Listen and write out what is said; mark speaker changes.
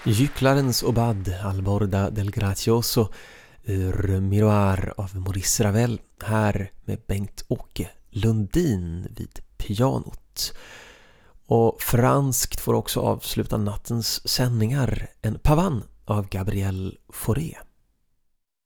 Speaker 1: Gycklarens Obad, Alborda del Gracioso ur Miroir av Maurice Ravel, här med Bengt-Åke Lundin vid pianot. Och franskt får också avsluta nattens sändningar, en pavane av Gabriel Fauré.